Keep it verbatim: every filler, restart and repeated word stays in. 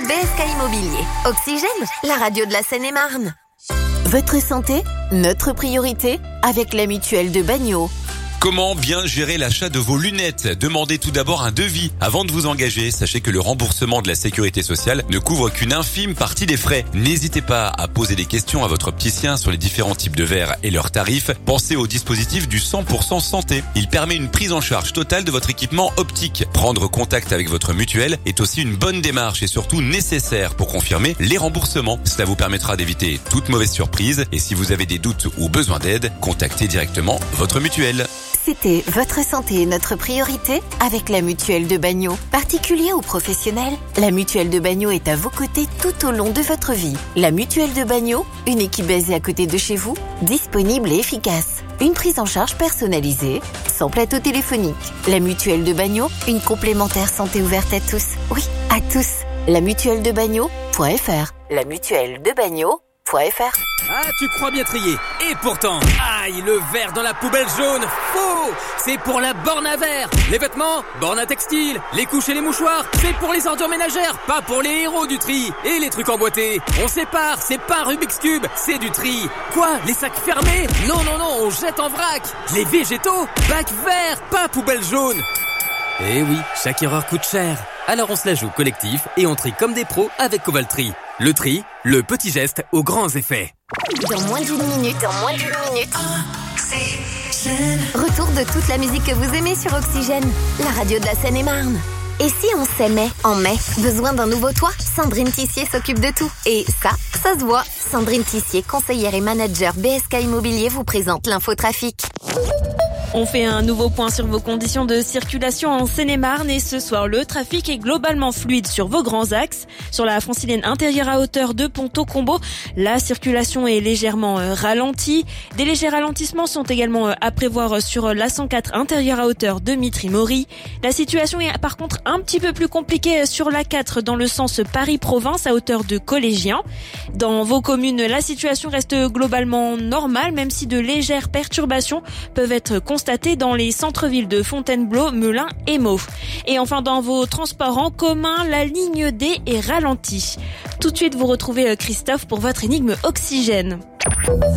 B S K Immobilier. Oxygène, la radio de la Seine-et-Marne. Votre santé, notre priorité, avec la mutuelle de Bagno. Comment bien gérer l'achat de vos lunettes? Demandez tout d'abord un devis avant de vous engager. Sachez que le remboursement de la sécurité sociale ne couvre qu'une infime partie des frais. N'hésitez pas à poser des questions à votre opticien sur les différents types de verres et leurs tarifs. Pensez au dispositif du cent pour cent santé. Il permet une prise en charge totale de votre équipement optique. Prendre contact avec votre mutuelle est aussi une bonne démarche et surtout nécessaire pour confirmer les remboursements. Cela vous permettra d'éviter toute mauvaise surprise et si vous avez des doutes ou besoin d'aide, contactez directement votre mutuelle. C'était votre santé et notre priorité avec la mutuelle de Bagno. Particulier ou professionnel, la mutuelle de Bagno est à vos côtés tout au long de votre vie. La mutuelle de Bagno, une équipe basée à côté de chez vous, disponible et efficace. Une prise en charge personnalisée, sans plateau téléphonique. La mutuelle de Bagno, une complémentaire santé ouverte à tous. Oui, à tous. La mutuelle de Bagno point F R. La mutuelle de Bagno point F R. Ah, tu crois bien trier. Et pourtant, aïe, le verre dans la poubelle jaune. Faux! C'est pour la borne à verre. Les vêtements, borne à textile. Les couches et les mouchoirs, c'est pour les ordures ménagères, pas pour les héros du tri. Et les trucs emboîtés, on sépare, c'est pas un Rubik's Cube, c'est du tri. Quoi? Les sacs fermés? Non, non, non, on jette en vrac. Les végétaux? Bac vert, pas poubelle jaune. Eh oui, chaque erreur coûte cher. Alors on se la joue collectif et on trie comme des pros avec Covaltri. Le tri, le petit geste aux grands effets. Dans moins d'une minute, dans moins d'une minute. Retour de toute la musique que vous aimez sur Oxygène, la radio de la Seine-et-Marne. Et si on s'aimait en mai? Besoin d'un nouveau toit? Sandrine Tissier s'occupe de tout. Et ça, ça se voit. Sandrine Tissier, conseillère et manager B S K Immobilier, vous présente l'infotrafic. On fait un nouveau point sur vos conditions de circulation en Seine-et-Marne et ce soir, le trafic est globalement fluide sur vos grands axes. Sur la francilienne intérieure à hauteur de Ponto-Combo, la circulation est légèrement ralentie. Des légers ralentissements sont également à prévoir sur la cent quatre intérieure à hauteur de Mitry-Mory. La situation est par contre un petit peu plus compliquée sur la quatre dans le sens Paris-Province à hauteur de Collégien. Dans vos communes, la situation reste globalement normale, même si de légères perturbations peuvent être constatées dans les centres-villes de Fontainebleau, Melun et Meaux. Et enfin, dans vos transports en commun, la ligne D est ralentie. Tout de suite, vous retrouvez Christophe pour votre énigme Oxygène.